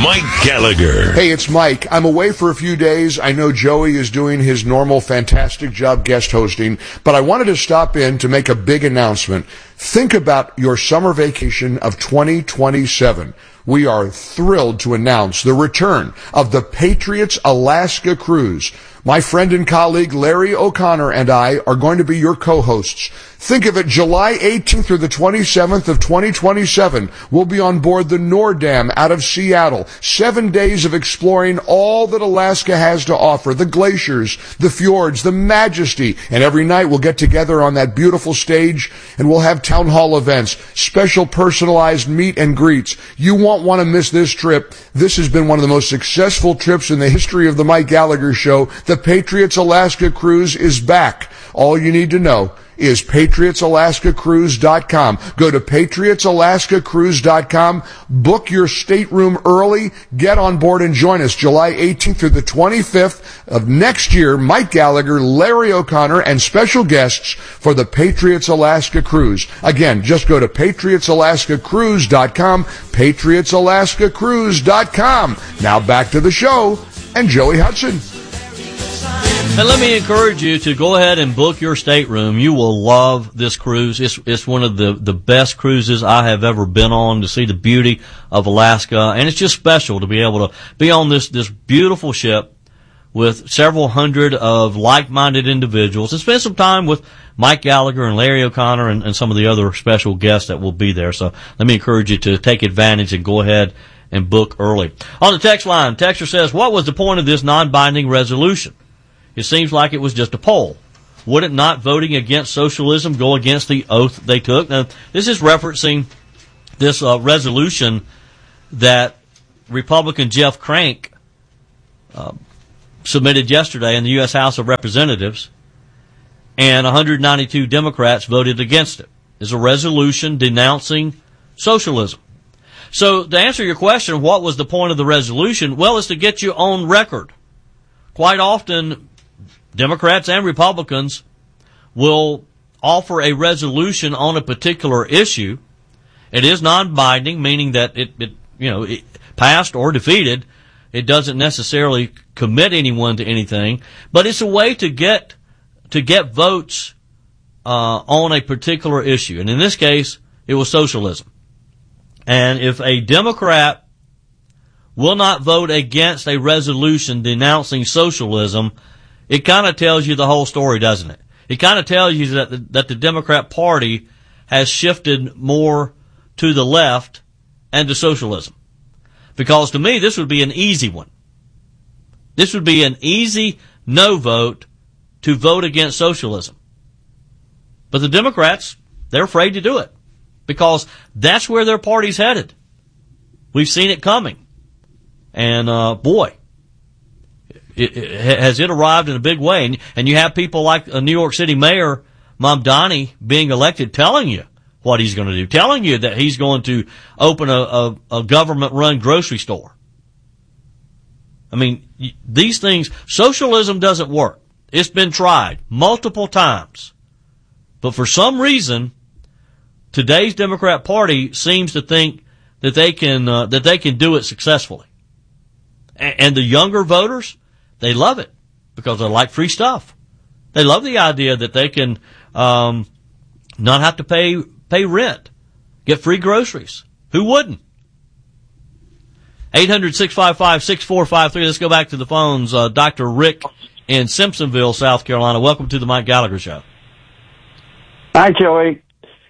Mike Gallagher. Hey, it's Mike. I'm away for a few days. I know Joey is doing his normal fantastic job guest hosting, but I wanted to stop in to make a big announcement. Think about your summer vacation of 2027. We are thrilled to announce the return of the Patriots Alaska Cruise. My friend and colleague Larry O'Connor and I are going to be your co-hosts. Think of it, July 18th through the 27th of 2027. We'll be on board the Nordam out of Seattle. 7 days of exploring all that Alaska has to offer. The glaciers, the fjords, the majesty. And every night we'll get together on that beautiful stage and we'll have town hall events, special personalized meet and greets. You won't want to miss this trip. This has been one of the most successful trips in the history of the Mike Gallagher Show. The Patriots Alaska Cruise is back. All you need to know is PatriotsAlaskaCruise.com. Go to PatriotsAlaskaCruise.com. Book your stateroom early. Get on board and join us July 18th through the 25th of next year. Mike Gallagher, Larry O'Connor, and special guests for the Patriots Alaska Cruise. Again, just go to PatriotsAlaskaCruise.com. PatriotsAlaskaCruise.com. Now back to the show and Joey Hudson. And let me encourage you to go ahead and book your stateroom. You will love this cruise. It's one of the best cruises I have ever been on, to see the beauty of Alaska. And it's just special to be able to be on this beautiful ship with several hundred of like-minded individuals and spend some time with Mike Gallagher and Larry O'Connor and some of the other special guests that will be there. So let me encourage you to take advantage and go ahead and book early. On the text line, texter says, what was the point of this non-binding resolution? It seems like it was just a poll. Wouldn't not voting against socialism go against the oath they took? Now, this is referencing this resolution that Republican Jeff Crank submitted yesterday in the U.S. House of Representatives, and 192 Democrats voted against it. It's a resolution denouncing socialism. So to answer your question, what was the point of the resolution? Well, it's to get you on record. Quite often, Democrats and Republicans will offer a resolution on a particular issue. It is non-binding, meaning that it passed or defeated. It doesn't necessarily commit anyone to anything, but it's a way to get votes on a particular issue. And in this case, it was socialism. And if a Democrat will not vote against a resolution denouncing socialism, it kind of tells you the whole story, doesn't it? It kind of tells you that the Democrat Party has shifted more to the left and to socialism. Because to me, this would be an easy one. This would be an easy no vote to vote against socialism. But the Democrats, they're afraid to do it because that's where their party's headed. We've seen it coming. And, boy, has it arrived in a big way. And you have people like New York City Mayor Mamdani being elected telling you what he's going to do, telling you that he's going to open a government-run grocery store. I mean, these things, socialism doesn't work. It's been tried multiple times. But for some reason, today's Democrat Party seems to think that they can do it successfully. And the younger voters, they love it because they like free stuff. They love the idea that they can not have to pay rent, get free groceries. Who wouldn't? 800-655-6453. Let's go back to the phones. Dr. Rick in Simpsonville, South Carolina. Welcome to the Mike Gallagher Show. Hi, Joey.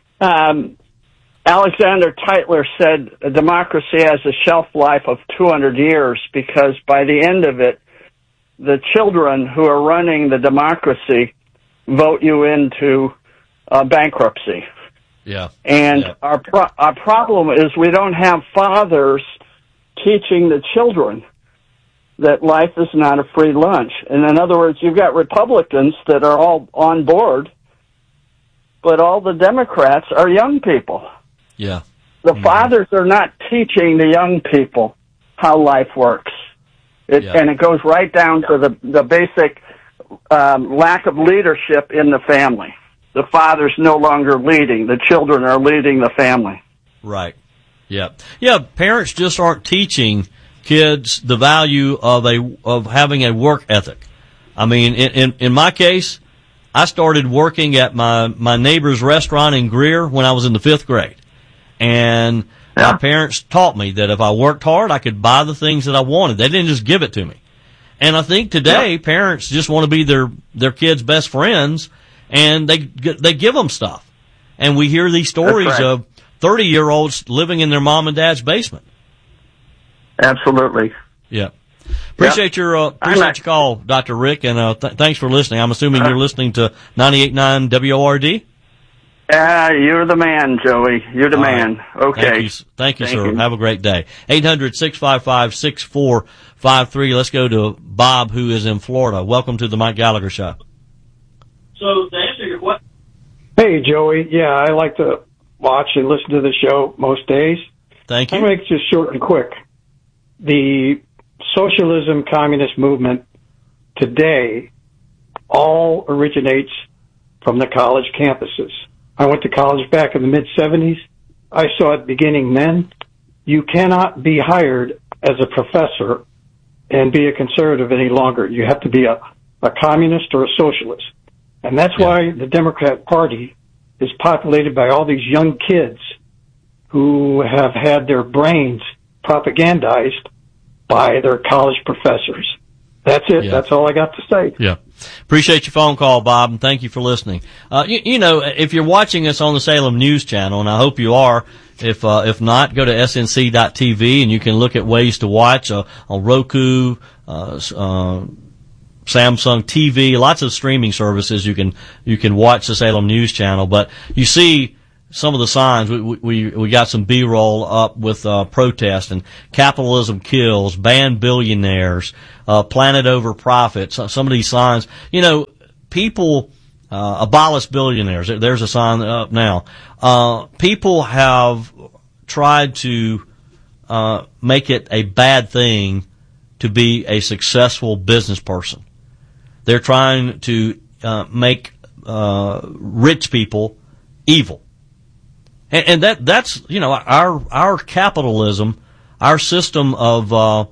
Alexander Tytler said a democracy has a shelf life of 200 years because by the end of it, the children who are running the democracy vote you into bankruptcy. Yeah. And our problem is we don't have fathers teaching the children that life is not a free lunch. And in other words, you've got Republicans that are all on board, but all the Democrats are young people. Yeah. The fathers are not teaching the young people how life works. And it goes right down to the basic lack of leadership in the family. The father's no longer leading. The children are leading the family. Right. Yeah. Yeah, parents just aren't teaching kids the value of having a work ethic. I mean, in my case, I started working at my neighbor's restaurant in Greer when I was in the 5th grade. And my parents taught me that if I worked hard, I could buy the things that I wanted. They didn't just give it to me. And I think today parents just want to be their kids' best friends, and they give them stuff. And we hear these stories of 30-year-olds living in their mom and dad's basement. Absolutely. Yeah. Appreciate your call, Dr. Rick, and thanks for listening. I'm assuming you're listening to 98.9 WORD? You're the man, Joey. You're the man. Right. Okay. Thank you, sir. Have a great day. 800-655-6453. Let's go to Bob, who is in Florida. Welcome to the Mike Gallagher Show. So, to answer your question. Hey, Joey. Yeah, I like to watch and listen to the show most days. Thank you. I'll make it just short and quick. The socialism communist movement today all originates from the college campuses. I went to college back in the mid-'70s. I saw it beginning then. You cannot be hired as a professor and be a conservative any longer. You have to be a communist or a socialist. And that's why the Democrat Party is populated by all these young kids who have had their brains propagandized by their college professors. That's it. Yeah. That's all I got to say. Yeah. Appreciate your phone call, Bob, and thank you for listening. You know, if you're watching us on the Salem News Channel, and I hope you are, if not, go to snc.tv and you can look at ways to watch on Roku, Samsung TV, lots of streaming services you can watch the Salem News Channel. But you see some of the signs. We got some B-roll up with protest and capitalism kills, ban billionaires, planet over profits. Some of these signs, you know, people abolish billionaires. There's a sign up now. People have tried to make it a bad thing to be a successful business person. They're trying to make rich people evil. And that's, you know, our capitalism, our system of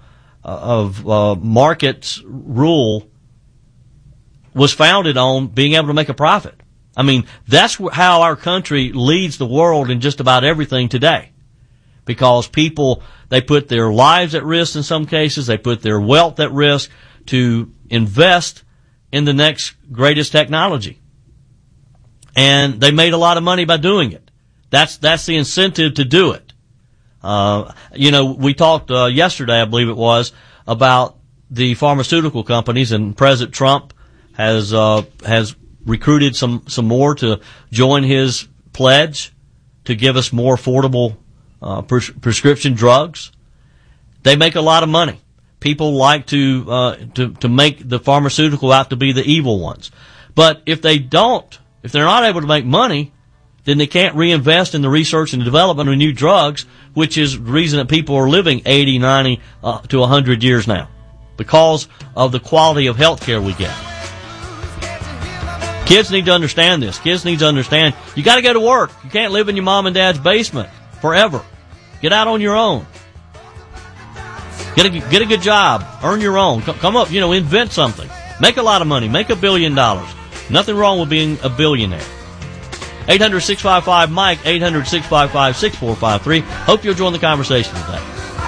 markets rule was founded on being able to make a profit. I mean, that's how our country leads the world in just about everything today. Because people, they put their lives at risk in some cases, they put their wealth at risk to invest in the next greatest technology. And they made a lot of money by doing it. That's the incentive to do it. You know, we talked yesterday, I believe it was, about the pharmaceutical companies, and President Trump has recruited some more to join his pledge to give us more affordable prescription drugs. They make a lot of money. People like to make the pharmaceutical out to be the evil ones. But if they're not able to make money, then they can't reinvest in the research and development of new drugs, which is the reason that people are living 80, 90 to 100 years now, because of the quality of health care we get. Kids need to understand this. Kids need to understand you got to go to work. You can't live in your mom and dad's basement forever. Get out on your own. Get a good job. Earn your own. Come up, invent something. Make a lot of money. Make $1 billion. Nothing wrong with being a billionaire. 800-655-MIKE, 800-655-6453. Hope you'll join the conversation today.